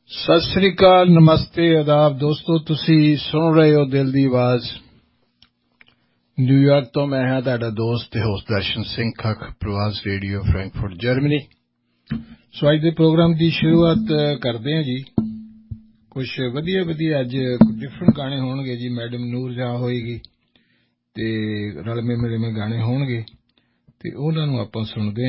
ਸਤਿ ਸ੍ਰੀ ਅਕਾਲ, ਨਮਸਤੇ, ਆਦਾਬ ਦੋਸਤੋ। ਤੁਸੀਂ ਸੁਣ ਰਹੇ ਹੋ ਦਿਲ ਦੀ ਆਵਾਜ਼। ਨਿਊਯਾਰਕ ਤੋਂ ਮੈਂ ਹਾਂ ਤੁਹਾਡਾ ਦੋਸਤ ਤੇ ਹੋਸਟ ਦਰਸ਼ਨ ਸਿੰਘ ਖੱਖ, ਪ੍ਰਵਾਸ ਰੇਡੀਓ ਫਰੈਂਕਫਰਟ ਜਰਮਨੀ। ਸੋ ਅੱਜ ਦੇ ਪ੍ਰੋਗਰਾਮ ਦੀ ਸ਼ੁਰੂਆਤ ਕਰਦੇ ਹਾਂ ਜੀ। ਕੁਝ ਵਧੀਆ ਅੱਜ ਡਿਫਰੈਂਟ ਗਾਣੇ ਹੋਣਗੇ ਜੀ। ਮੈਡਮ ਨੂਰ ਜਹਾਂ ਹੋਏਗੀ ਤੇ ਰਲਵੇਂ ਮਿਲਵੇਂ ਗਾਣੇ ਹੋਣਗੇ ਤੇ ਉਹਨਾਂ ਨੂੰ ਆਪਾਂ ਸੁਣਦੇ ਹਾਂ।